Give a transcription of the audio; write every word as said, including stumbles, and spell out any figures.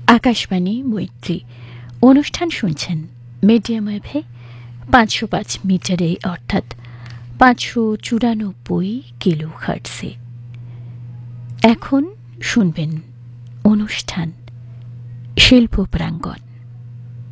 আকাশবাণী মৈত্রী অনুষ্ঠান শুনছেন মিডিয়াম ওয়েভে পাঁচশো পাঁচ মিটারে অর্থাৎ পাঁচশো চুরানব্বই কিলো হার্টসে। এখন শুনবেন অনুষ্ঠান শিল্প প্রাঙ্গণ।